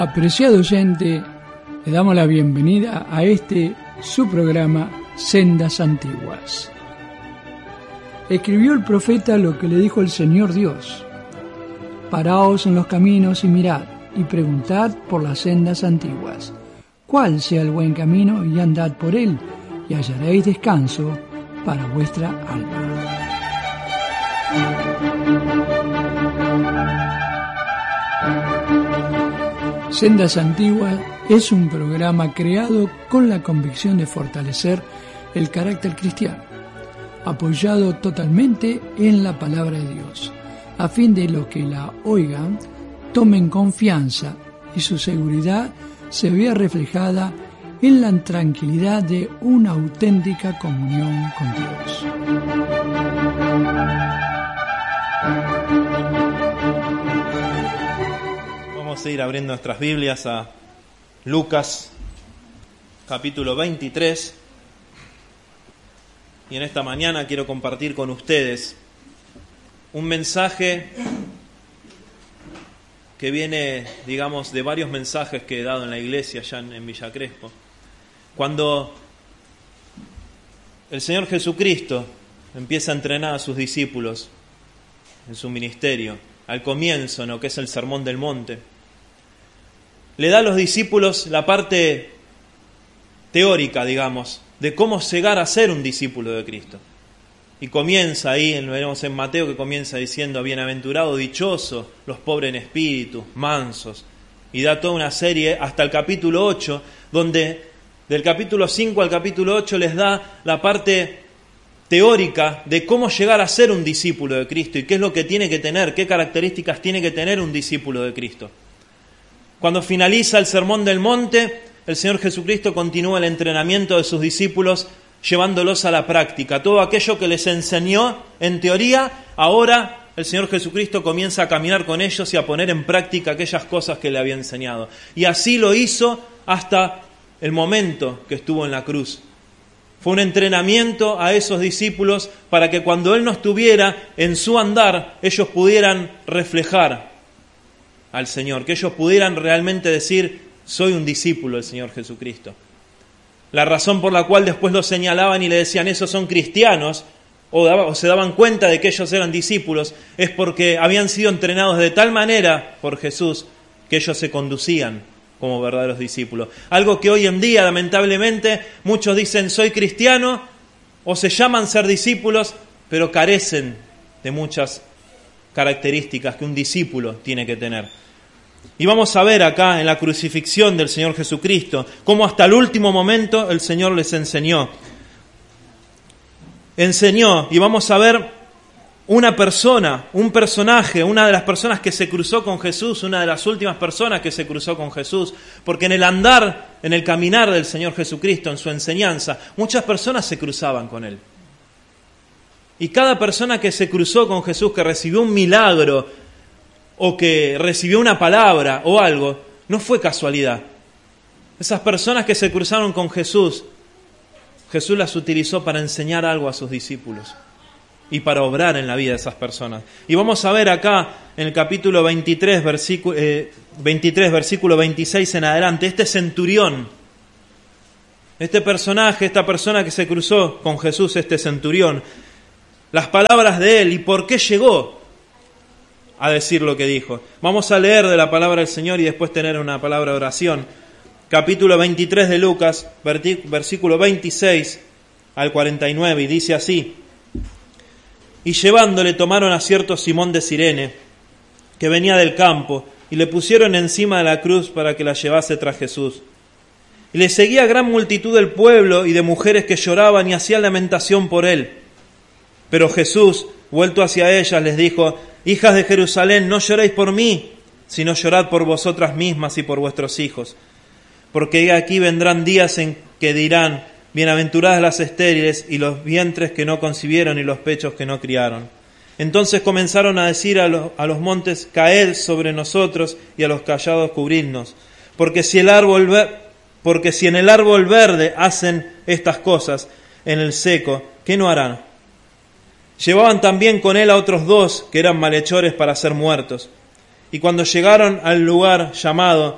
Apreciado oyente, le damos la bienvenida a su programa Sendas Antiguas. Escribió el profeta lo que le dijo el Señor Dios: paraos en los caminos y mirad, y preguntad por las sendas antiguas, cuál sea el buen camino, y andad por él, y hallaréis descanso para vuestra alma. Sendas Antiguas es un programa creado con la convicción de fortalecer el carácter cristiano, apoyado totalmente en la palabra de Dios, a fin de los que la oigan tomen confianza y su seguridad se vea reflejada en la tranquilidad de una auténtica comunión con Dios. Vamos a ir abriendo nuestras Biblias a Lucas, capítulo 23. Y en esta mañana quiero compartir con ustedes un mensaje que viene, digamos, de varios mensajes que he dado en la iglesia allá en Villa Crespo. Cuando el Señor Jesucristo empieza a entrenar a sus discípulos en su ministerio, al comienzo, ¿no?, que es el Sermón del Monte, le da a los discípulos la parte teórica, digamos, de cómo llegar a ser un discípulo de Cristo. Y comienza ahí, lo veremos en Mateo, que comienza diciendo: bienaventurado, dichoso, los pobres en espíritu, mansos. Y da toda una serie hasta el capítulo 8, donde del capítulo 5 al capítulo 8 les da la parte teórica de cómo llegar a ser un discípulo de Cristo y qué es lo que tiene que tener, qué características tiene que tener un discípulo de Cristo. Cuando finaliza el Sermón del Monte, el Señor Jesucristo continúa el entrenamiento de sus discípulos, llevándolos a la práctica. Todo aquello que les enseñó en teoría, ahora el Señor Jesucristo comienza a caminar con ellos y a poner en práctica aquellas cosas que le había enseñado. Y así lo hizo hasta el momento que estuvo en la cruz. Fue un entrenamiento a esos discípulos para que cuando Él no estuviera en su andar, ellos pudieran reflejar al Señor, que ellos pudieran realmente decir: soy un discípulo del Señor Jesucristo. La razón por la cual después los señalaban y le decían esos son cristianos, o se daban cuenta de que ellos eran discípulos, es porque habían sido entrenados de tal manera por Jesús que ellos se conducían como verdaderos discípulos. Algo que hoy en día, lamentablemente, muchos dicen soy cristiano o se llaman ser discípulos, pero carecen de muchas características que un discípulo tiene que tener. Y vamos a ver acá en la crucifixión del Señor Jesucristo cómo hasta el último momento el Señor les enseñó, y vamos a ver una persona, un personaje, una de las personas que se cruzó con Jesús, una de las últimas personas que se cruzó con Jesús, porque en el andar, en el caminar del Señor Jesucristo, en su enseñanza, muchas personas se cruzaban con Él. Y cada persona que se cruzó con Jesús, que recibió un milagro, o que recibió una palabra o algo, no fue casualidad. Esas personas que se cruzaron con Jesús, Jesús las utilizó para enseñar algo a sus discípulos y para obrar en la vida de esas personas. Y vamos a ver acá en el capítulo 23, versículo 26 en adelante, este centurión, este personaje, esta persona que se cruzó con Jesús, este centurión, las palabras de él y por qué llegó a decir lo que dijo. Vamos a leer de la palabra del Señor y después tener una palabra de oración. Capítulo 23 de Lucas, versículo 26 al 49, y dice así: y llevándole tomaron a cierto Simón de Cirene, que venía del campo, y le pusieron encima de la cruz para que la llevase tras Jesús. Y le seguía gran multitud del pueblo y de mujeres que lloraban y hacían lamentación por él. Pero Jesús, vuelto hacia ellas, les dijo: hijas de Jerusalén, no lloréis por mí, sino llorad por vosotras mismas y por vuestros hijos. Porque aquí vendrán días en que dirán: bienaventuradas las estériles y los vientres que no concibieron y los pechos que no criaron. Entonces comenzaron a decir a los montes: caed sobre nosotros, y a los callados cubridnos. Porque si en el árbol verde hacen estas cosas, en el seco, ¿qué no harán? Llevaban también con él a otros 2 que eran malhechores para ser muertos. Y cuando llegaron al lugar llamado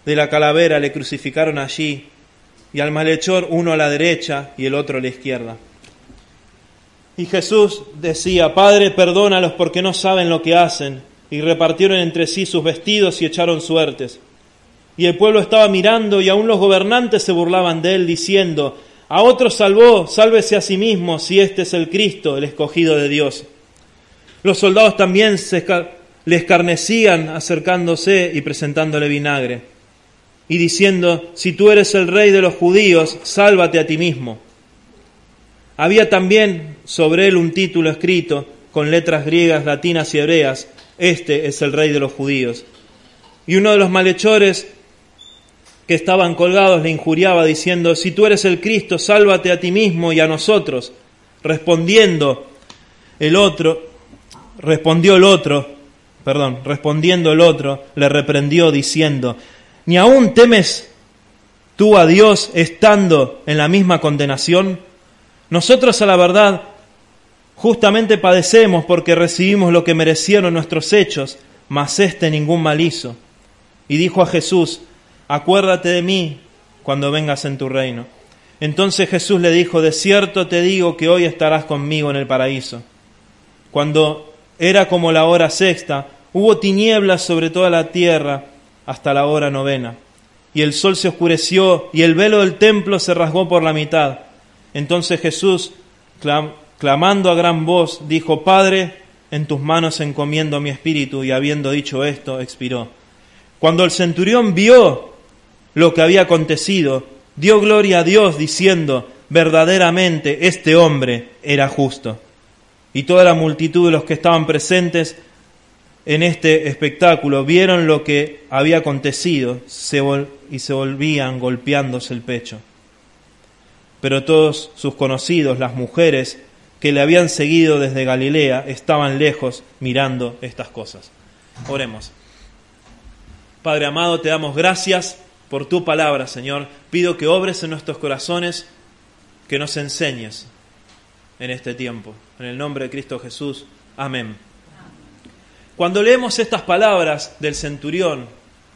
de la calavera le crucificaron allí, y al malhechor uno a la derecha y el otro a la izquierda. Y Jesús decía: Padre, perdónalos porque no saben lo que hacen. Y repartieron entre sí sus vestidos y echaron suertes. Y el pueblo estaba mirando, y aún los gobernantes se burlaban de él, diciendo: a otro salvó, sálvese a sí mismo, si este es el Cristo, el escogido de Dios. Los soldados también le escarnecían, acercándose y presentándole vinagre, y diciendo: si tú eres el rey de los judíos, sálvate a ti mismo. Había también sobre él un título escrito con letras griegas, latinas y hebreas: este es el rey de los judíos. Y uno de los malhechores que estaban colgados le injuriaba, diciendo: si tú eres el Cristo, sálvate a ti mismo y a nosotros. Respondiendo el otro, le reprendió diciendo: ¿ni aún temes tú a Dios estando en la misma condenación? Nosotros, a la verdad, justamente padecemos porque recibimos lo que merecieron nuestros hechos, mas éste ningún mal hizo. Y dijo a Jesús: acuérdate de mí cuando vengas en tu reino. Entonces Jesús le dijo: de cierto te digo que hoy estarás conmigo en el paraíso. Cuando era como la hora sexta, hubo tinieblas sobre toda la tierra hasta la hora novena. Y el sol se oscureció y el velo del templo se rasgó por la mitad. Entonces Jesús, clamando a gran voz, dijo: Padre, en tus manos encomiendo mi espíritu. Y habiendo dicho esto, expiró. Cuando el centurión vio lo que había acontecido, dio gloria a Dios, diciendo: verdaderamente este hombre era justo. Y toda la multitud de los que estaban presentes en este espectáculo vieron lo que había acontecido y se volvían golpeándose el pecho. Pero todos sus conocidos, las mujeres que le habían seguido desde Galilea, estaban lejos mirando estas cosas. Oremos. Padre amado, te damos gracias por tu palabra, Señor. Pido que obres en nuestros corazones, que nos enseñes en este tiempo. En el nombre de Cristo Jesús. Amén. Cuando leemos estas palabras del centurión,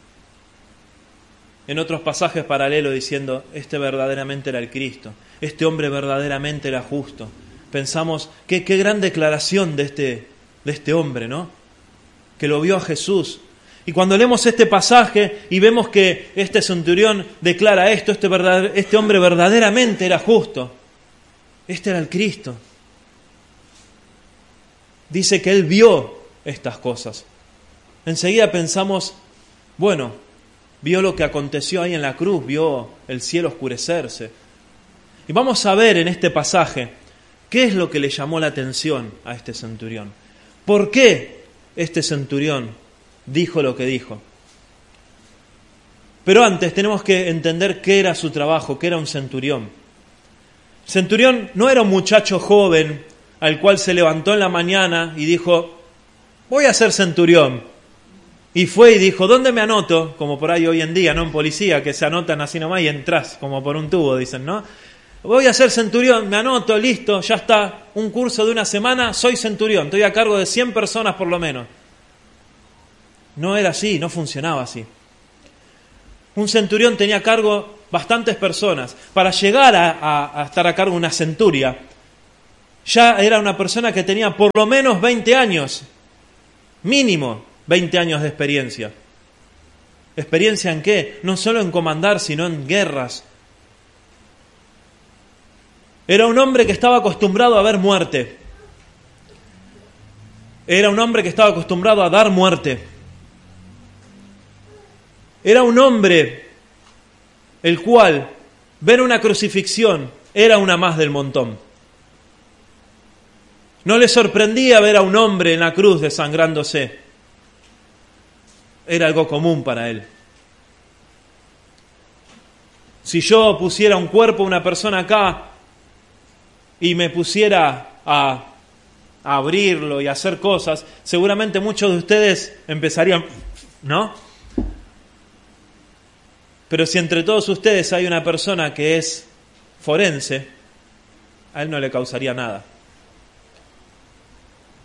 en otros pasajes paralelos diciendo: este verdaderamente era el Cristo, este hombre verdaderamente era justo, pensamos: qué gran declaración de este hombre, ¿no? Que lo vio a Jesús. Y cuando leemos este pasaje y vemos que este centurión declara esto: este hombre verdaderamente era justo, este era el Cristo. Dice que él vio estas cosas. Enseguida pensamos: bueno, vio lo que aconteció ahí en la cruz, vio el cielo oscurecerse. Y vamos a ver en este pasaje qué es lo que le llamó la atención a este centurión. ¿Por qué este centurión dijo lo que dijo? Pero antes tenemos que entender qué era su trabajo, qué era un centurión. Centurión no era un muchacho joven al cual se levantó en la mañana y dijo: voy a ser centurión. Y fue y dijo: ¿dónde me anoto? Como por ahí hoy en día, ¿no? En policía, que se anotan así nomás y entras como por un tubo, dicen, ¿no? Voy a ser centurión, me anoto, listo, ya está. Un curso de una semana, soy centurión, estoy a cargo de 100 personas por lo menos. No era así, no funcionaba así. Un centurión tenía a cargo bastantes personas. Para llegar a estar a cargo de una centuria, ya era una persona que tenía por lo menos 20 años, mínimo 20 años de experiencia. ¿Experiencia en qué? No solo en comandar, sino en guerras. Era un hombre que estaba acostumbrado a ver muerte. Era un hombre que estaba acostumbrado a dar muerte. Era un hombre el cual ver una crucifixión era una más del montón. No le sorprendía ver a un hombre en la cruz desangrándose. Era algo común para él. Si yo pusiera un cuerpo, una persona acá, y me pusiera a abrirlo y a hacer cosas, seguramente muchos de ustedes empezarían, ¿no? Pero si entre todos ustedes hay una persona que es forense, a él no le causaría nada.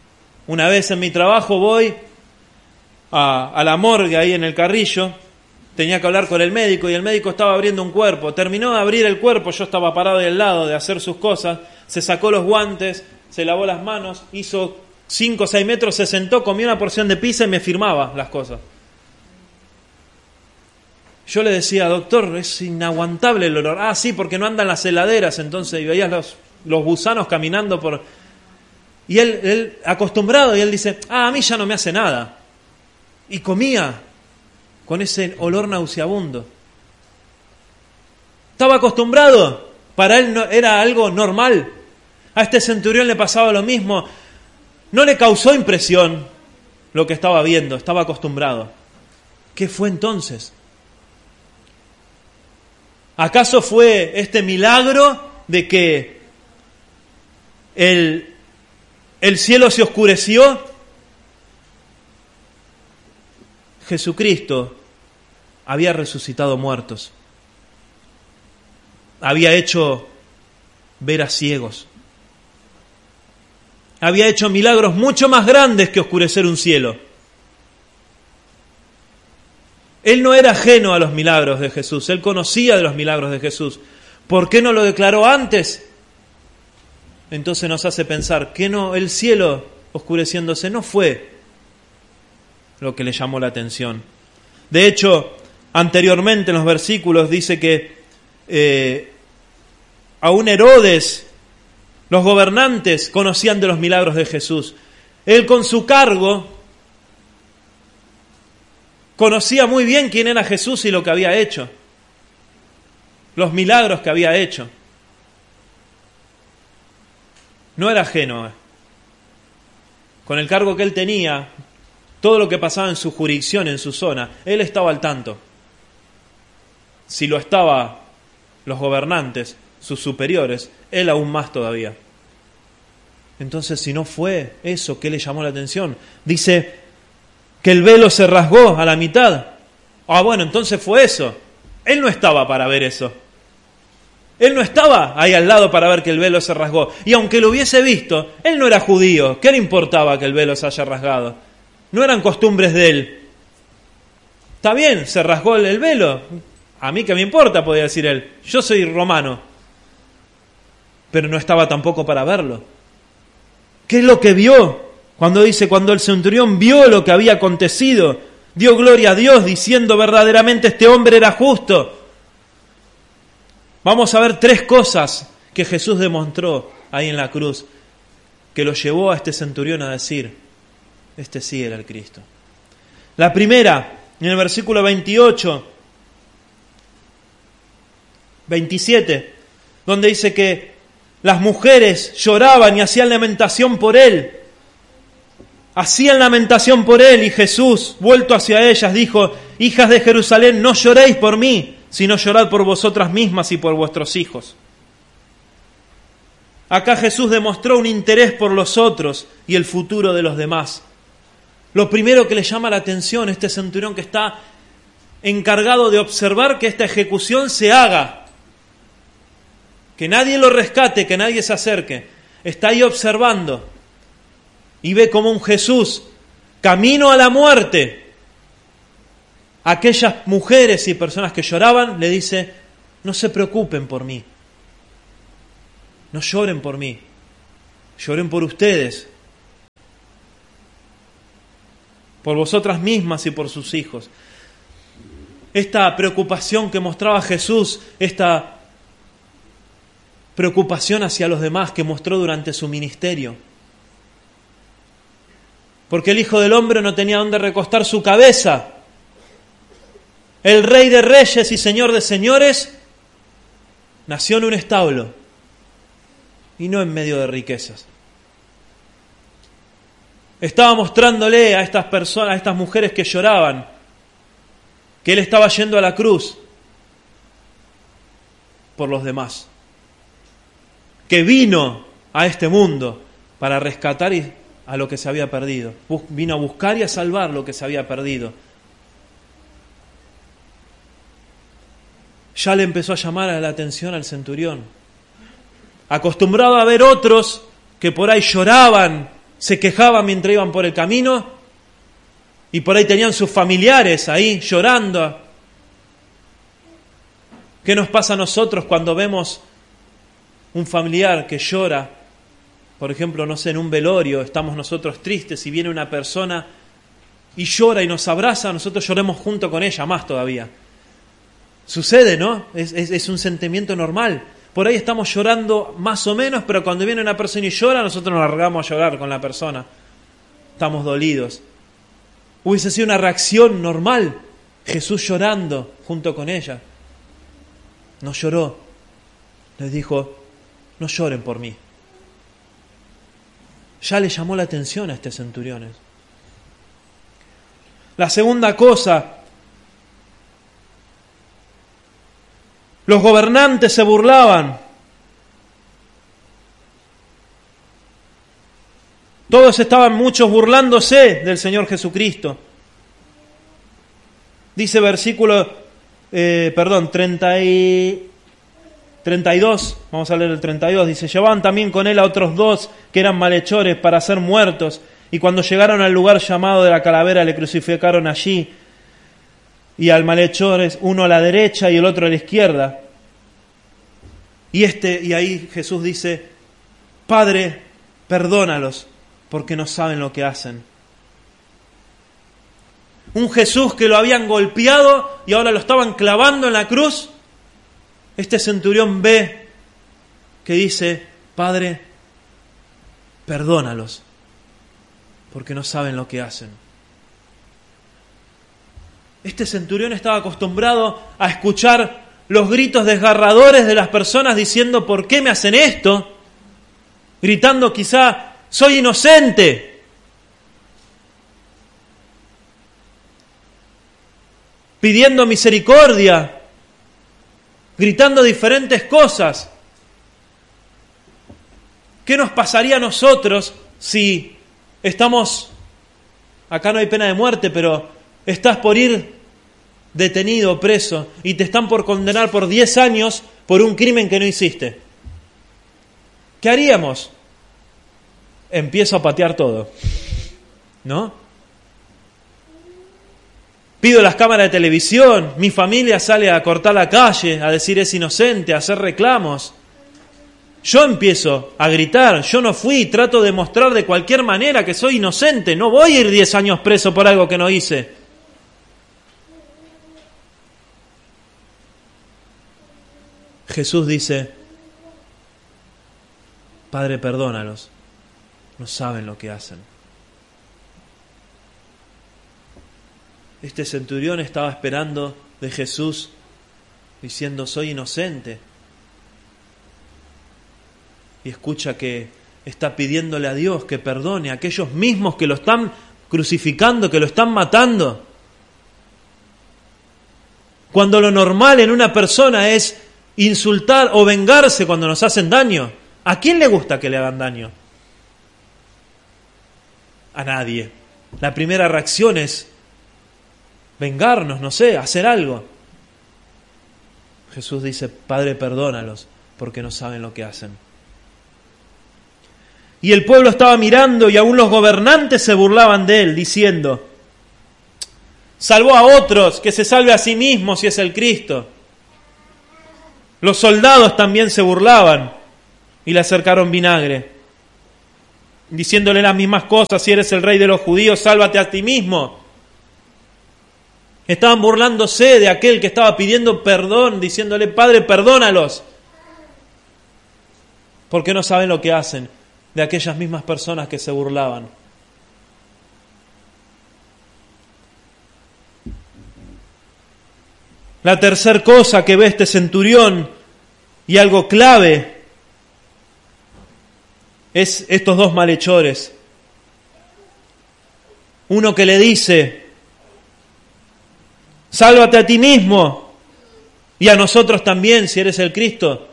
Una vez en mi trabajo voy a la morgue ahí en el Carrillo tenía que hablar con el médico y el médico estaba abriendo un cuerpo. Terminó de abrir el cuerpo, yo estaba parado ahí al lado de hacer sus cosas, se sacó los guantes, se lavó las manos, hizo 5 o 6 metros, se sentó, comió una porción de pizza y me firmaba las cosas. Yo le decía, doctor, es inaguantable el olor. Ah, sí, porque no andan las heladeras, entonces, y veías los gusanos caminando por... Y él acostumbrado, y él dice, a mí ya no me hace nada. Y comía con ese olor nauseabundo. Estaba acostumbrado, para él no, era algo normal. A este centurión le pasaba lo mismo. No le causó impresión lo que estaba viendo, estaba acostumbrado. ¿Qué fue entonces? ¿Acaso fue este milagro de que el cielo se oscureció? Jesucristo había resucitado muertos. Había hecho ver a ciegos. Había hecho milagros mucho más grandes que oscurecer un cielo. Él no era ajeno a los milagros de Jesús, él conocía de los milagros de Jesús. ¿Por qué no lo declaró antes? Entonces nos hace pensar que no, el cielo oscureciéndose no fue lo que le llamó la atención. De hecho, anteriormente en los versículos dice que aún Herodes, los gobernantes conocían de los milagros de Jesús. Él con su cargo conocía muy bien quién era Jesús y lo que había hecho, los milagros que había hecho. No era ajeno. Con el cargo que él tenía, todo lo que pasaba en su jurisdicción, en su zona, él estaba al tanto. Si lo estaban los gobernantes, sus superiores, él aún más todavía. Entonces, si no fue eso, ¿qué le llamó la atención? Dice que el velo se rasgó a la mitad. Ah, bueno, entonces fue eso. Él no estaba para ver eso. Él no estaba ahí al lado para ver que el velo se rasgó. Y aunque lo hubiese visto, él no era judío. ¿Qué le importaba que el velo se haya rasgado? No eran costumbres de él. Está bien, se rasgó el velo. A mí qué me importa, podía decir él. Yo soy romano. Pero no estaba tampoco para verlo. ¿Qué es lo que vio? Cuando dice, cuando el centurión vio lo que había acontecido, dio gloria a Dios diciendo verdaderamente este hombre era justo. Vamos a ver 3 cosas que Jesús demostró ahí en la cruz, que lo llevó a este centurión a decir, este sí era el Cristo. La primera, en el versículo 27, donde dice que las mujeres lloraban y hacían lamentación por él. Hacían lamentación por él y Jesús, vuelto hacia ellas, dijo, hijas de Jerusalén, no lloréis por mí, sino llorad por vosotras mismas y por vuestros hijos. Acá Jesús demostró un interés por los otros y el futuro de los demás. Lo primero que le llama la atención a este centurión que está encargado de observar que esta ejecución se haga, que nadie lo rescate, que nadie se acerque, está ahí observando. Y ve como un Jesús, camino a la muerte, aquellas mujeres y personas que lloraban, le dice, no se preocupen por mí, no lloren por mí, lloren por ustedes, por vosotras mismas y por sus hijos. Esta preocupación que mostraba Jesús, esta preocupación hacia los demás que mostró durante su ministerio. Porque el Hijo del Hombre no tenía dónde recostar su cabeza. El Rey de Reyes y Señor de Señores nació en un establo y no en medio de riquezas. Estaba mostrándole a estas personas, a estas mujeres que lloraban, que Él estaba yendo a la cruz por los demás. Que vino a este mundo para rescatar a lo que se había perdido. Vino a buscar y a salvar lo que se había perdido. Ya le empezó a llamar la atención al centurión. Acostumbrado a ver otros que por ahí lloraban, se quejaban mientras iban por el camino y por ahí tenían sus familiares ahí llorando ¿Qué nos pasa a nosotros cuando vemos un familiar que llora? Por ejemplo, no sé, en un velorio estamos nosotros tristes y viene una persona y llora y nos abraza, nosotros lloremos junto con ella, más todavía. Sucede, ¿no? Es un sentimiento normal. Por ahí estamos llorando más o menos, pero cuando viene una persona y llora, nosotros nos largamos a llorar con la persona. Estamos dolidos. Hubiese sido una reacción normal, Jesús llorando junto con ella. No lloró. Les dijo, no lloren por mí. Ya le llamó la atención a este centurión. La segunda cosa, los gobernantes se burlaban. Todos estaban, muchos burlándose del Señor Jesucristo. Dice versículo, 32, vamos a leer el 32, dice, llevaban también con él a otros 2 que eran malhechores para ser muertos, y cuando llegaron al lugar llamado de la calavera le crucificaron allí, y al malhechor uno a la derecha y el otro a la izquierda. Y ahí Jesús dice, Padre, perdónalos, porque no saben lo que hacen. Un Jesús que lo habían golpeado y ahora lo estaban clavando en la cruz. Este centurión ve que dice, Padre, perdónalos, porque no saben lo que hacen. Este centurión estaba acostumbrado a escuchar los gritos desgarradores de las personas diciendo, ¿por qué me hacen esto? Gritando quizá, soy inocente. Pidiendo misericordia, gritando diferentes cosas. ¿Qué nos pasaría a nosotros si estamos, acá no hay pena de muerte, pero estás por ir detenido, preso, y te están por condenar por 10 años por un crimen que no hiciste? ¿Qué haríamos? Empiezo a patear todo, ¿no? Pido las cámaras de televisión, mi familia sale a cortar la calle, a decir es inocente, a hacer reclamos. Yo empiezo a gritar, yo no fui, trato de mostrar de cualquier manera que soy inocente, no voy a ir 10 años preso por algo que no hice. Jesús dice, Padre, perdónalos, no saben lo que hacen. Este centurión estaba esperando de Jesús diciendo, soy inocente. Y escucha que está pidiéndole a Dios que perdone a aquellos mismos que lo están crucificando, que lo están matando. Cuando lo normal en una persona es insultar o vengarse cuando nos hacen daño. ¿A quién le gusta que le hagan daño? A nadie. La primera reacción es vengarnos, no sé, hacer algo. Jesús dice, Padre, perdónalos, porque no saben lo que hacen. Y el pueblo estaba mirando y aún los gobernantes se burlaban de él, diciendo, salvó a otros, que se salve a sí mismo si es el Cristo. Los soldados también se burlaban y le acercaron vinagre, diciéndole las mismas cosas, si eres el rey de los judíos, sálvate a ti mismo. Estaban burlándose de aquel que estaba pidiendo perdón, diciéndole, Padre, perdónalos, porque no saben lo que hacen, de aquellas mismas personas que se burlaban. La tercera cosa que ve este centurión, y algo clave, es estos 2 malhechores. Uno que le dice, sálvate a ti mismo y a nosotros también si eres el Cristo.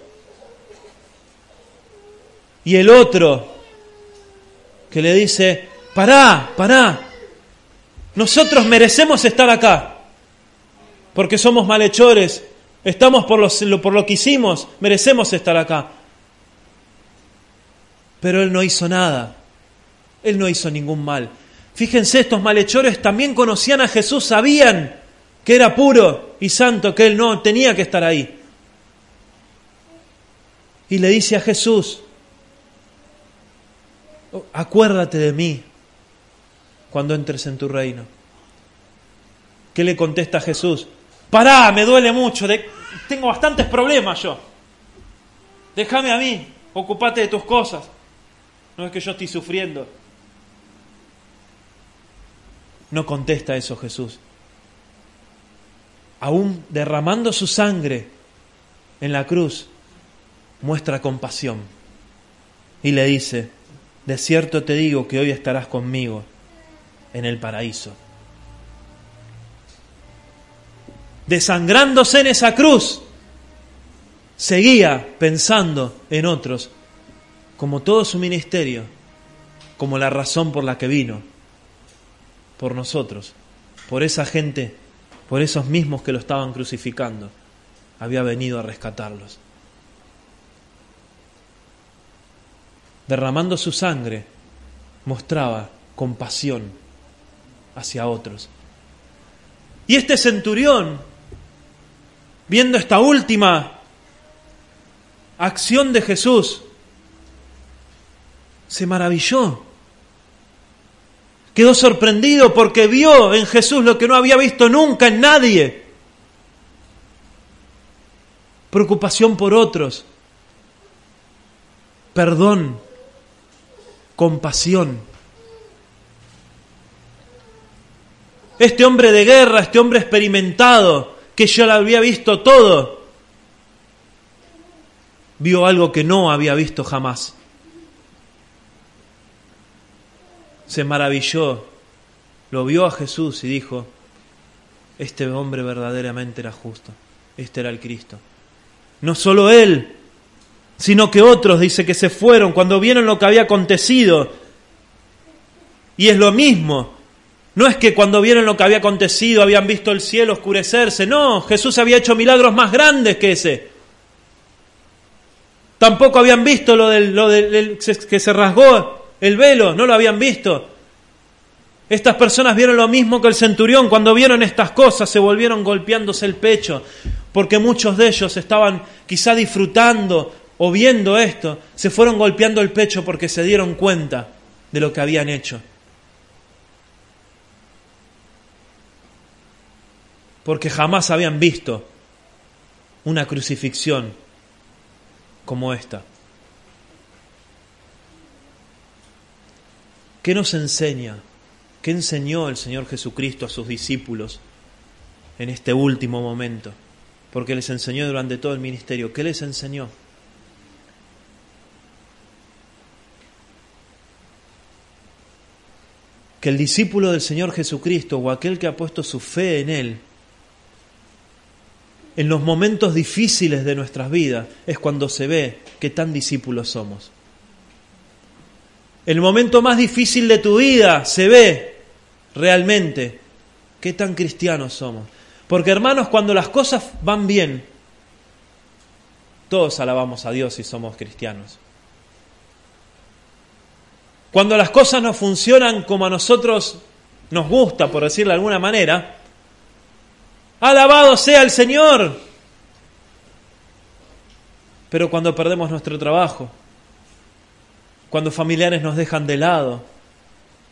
Y el otro que le dice, pará, nosotros merecemos estar acá, porque somos malhechores, estamos por lo que hicimos, merecemos estar acá. Pero él no hizo nada, él no hizo ningún mal. Fíjense, estos malhechores también conocían a Jesús, sabían que era puro y santo, que él no tenía que estar ahí. y le dice a Jesús, acuérdate de mí cuando entres en tu reino. ¿Qué le contesta Jesús? Pará, me duele mucho, tengo bastantes problemas yo. Déjame a mí, ocupate de tus cosas. No es que yo estoy sufriendo. No contesta eso Jesús. Aún derramando su sangre en la cruz, muestra compasión y le dice, de cierto te digo que hoy estarás conmigo en el paraíso. Desangrándose en esa cruz, seguía pensando en otros, como todo su ministerio, como la razón por la que vino, por nosotros, por esa gente, por esos mismos que lo estaban crucificando, había venido a rescatarlos. Derramando su sangre, mostraba compasión hacia otros. Y este centurión, viendo esta última acción de Jesús, se maravilló. Quedó sorprendido porque vio en Jesús lo que no había visto nunca en nadie. Preocupación por otros, perdón, compasión. Este hombre de guerra, este hombre experimentado, que ya lo había visto todo, vio algo que no había visto jamás. Se maravilló, lo vio a Jesús y dijo, este hombre verdaderamente era justo, este era el Cristo. No solo él, sino que otros, dice, que se fueron cuando vieron lo que había acontecido. Y es lo mismo, no es que cuando vieron lo que había acontecido habían visto el cielo oscurecerse, no, Jesús había hecho milagros más grandes que ese. Tampoco habían visto lo del que se rasgó el velo, no lo habían visto. Estas personas vieron lo mismo que el centurión. Cuando vieron estas cosas se volvieron golpeándose el pecho, porque muchos de ellos estaban quizá disfrutando o viendo esto, se fueron golpeando el pecho porque se dieron cuenta de lo que habían hecho. Porque jamás habían visto una crucifixión como esta. ¿Qué nos enseña? ¿Qué enseñó el Señor Jesucristo a sus discípulos en este último momento? Porque les enseñó durante todo el ministerio. ¿Qué les enseñó? Que el discípulo del Señor Jesucristo o aquel que ha puesto su fe en Él, en los momentos difíciles de nuestras vidas, es cuando se ve qué tan discípulos somos. El momento más difícil de tu vida se ve realmente qué tan cristianos somos. Porque, hermanos, cuando las cosas van bien, todos alabamos a Dios y somos cristianos. Cuando las cosas no funcionan como a nosotros nos gusta, por decirlo de alguna manera, ¡alabado sea el Señor! Pero cuando perdemos nuestro trabajo, cuando familiares nos dejan de lado,